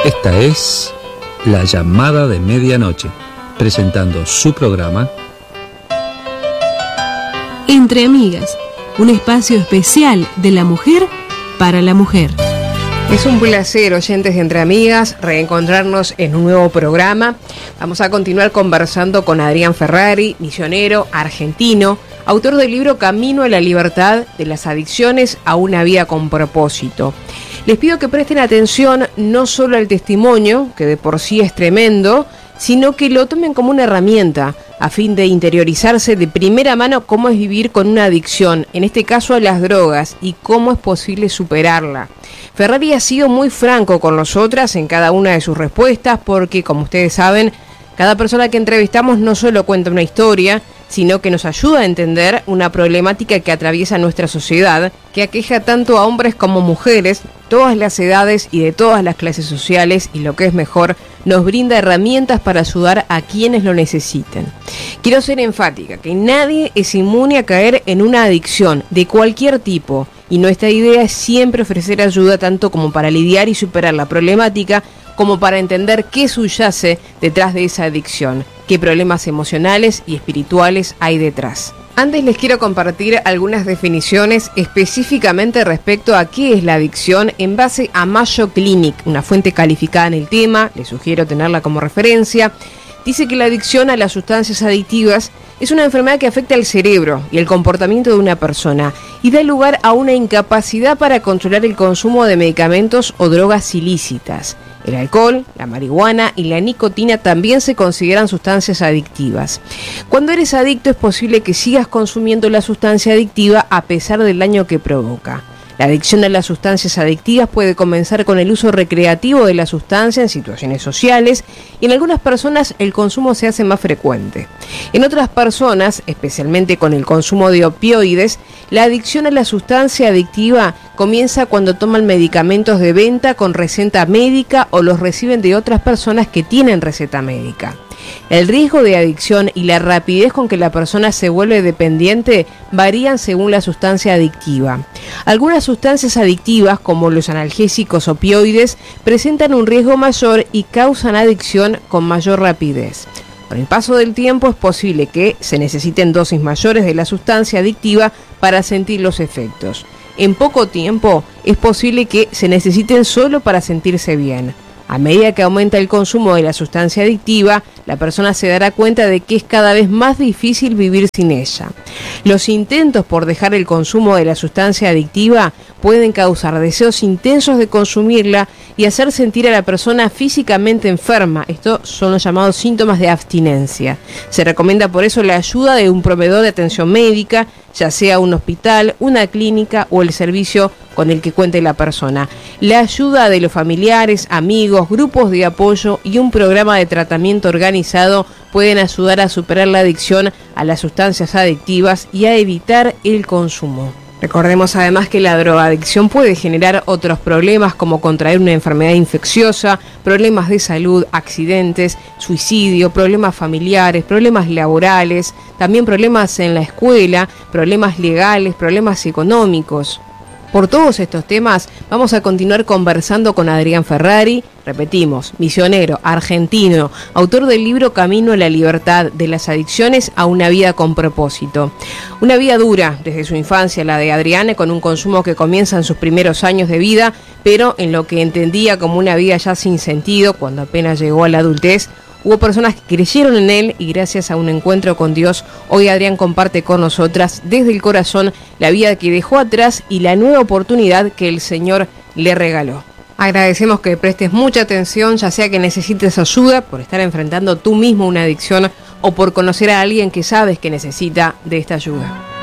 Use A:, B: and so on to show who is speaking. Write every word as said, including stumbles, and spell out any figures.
A: Esta es La Llamada de Medianoche, presentando su programa
B: Entre Amigas, un espacio especial de la mujer para la mujer.
C: Es un placer, oyentes de Entre Amigas, reencontrarnos en un nuevo programa. Vamos a continuar conversando con Adrián Ferrari, misionero argentino, autor del libro Camino a la Libertad, de las adicciones a una vida con propósito. Les pido que presten atención no solo al testimonio, que de por sí es tremendo, sino que lo tomen como una herramienta a fin de interiorizarse de primera mano cómo es vivir con una adicción, en este caso a las drogas, y cómo es posible superarla. Ferrari ha sido muy franco con nosotras en cada una de sus respuestas porque, como ustedes saben, cada persona que entrevistamos no solo cuenta una historia, sino que nos ayuda a entender una problemática que atraviesa nuestra sociedad, que aqueja tanto a hombres como mujeres, todas las edades y de todas las clases sociales, y lo que es mejor, nos brinda herramientas para ayudar a quienes lo necesiten. Quiero ser enfática, que nadie es inmune a caer en una adicción de cualquier tipo, y nuestra idea es siempre ofrecer ayuda tanto como para lidiar y superar la problemática, como para entender qué subyace detrás de esa adicción, qué problemas emocionales y espirituales hay detrás. Antes les quiero compartir algunas definiciones específicamente respecto a qué es la adicción en base a Mayo Clinic, una fuente calificada en el tema, les sugiero tenerla como referencia. Dice que la adicción a las sustancias adictivas es una enfermedad que afecta al cerebro y el comportamiento de una persona y da lugar a una incapacidad para controlar el consumo de medicamentos o drogas ilícitas. El alcohol, la marihuana y la nicotina también se consideran sustancias adictivas. Cuando eres adicto es posible que sigas consumiendo la sustancia adictiva a pesar del daño que provoca. La adicción a las sustancias adictivas puede comenzar con el uso recreativo de la sustancia en situaciones sociales y en algunas personas el consumo se hace más frecuente. En otras personas, especialmente con el consumo de opioides, la adicción a la sustancia adictiva comienza cuando toman medicamentos de venta con receta médica o los reciben de otras personas que tienen receta médica. El riesgo de adicción y la rapidez con que la persona se vuelve dependiente varían según la sustancia adictiva. Algunas sustancias adictivas, como los analgésicos opioides, presentan un riesgo mayor y causan adicción con mayor rapidez. Con el paso del tiempo es posible que se necesiten dosis mayores de la sustancia adictiva para sentir los efectos. En poco tiempo es posible que se necesiten solo para sentirse bien. A medida que aumenta el consumo de la sustancia adictiva, la persona se dará cuenta de que es cada vez más difícil vivir sin ella. Los intentos por dejar el consumo de la sustancia adictiva pueden causar deseos intensos de consumirla y hacer sentir a la persona físicamente enferma. Estos son los llamados síntomas de abstinencia. Se recomienda por eso la ayuda de un proveedor de atención médica, ya sea un hospital, una clínica o el servicio con el que cuente la persona. La ayuda de los familiares, amigos, grupos de apoyo y un programa de tratamiento organizado pueden ayudar a superar la adicción a las sustancias adictivas y a evitar el consumo. Recordemos además que la drogadicción puede generar otros problemas como contraer una enfermedad infecciosa, problemas de salud, accidentes, suicidio, problemas familiares, problemas laborales, también problemas en la escuela, problemas legales, problemas económicos. Por todos estos temas vamos a continuar conversando con Adrián Ferrari, repetimos, misionero argentino, autor del libro Camino a la Libertad, de las adicciones a una vida con propósito. Una vida dura desde su infancia, la de Adrián, con un consumo que comienza en sus primeros años de vida, pero en lo que entendía como una vida ya sin sentido cuando apenas llegó a la adultez. Hubo personas que creyeron en él y gracias a un encuentro con Dios, hoy Adrián comparte con nosotras desde el corazón la vida que dejó atrás y la nueva oportunidad que el Señor le regaló. Agradecemos que prestes mucha atención, ya sea que necesites ayuda por estar enfrentando tú mismo una adicción o por conocer a alguien que sabes que necesita de esta ayuda.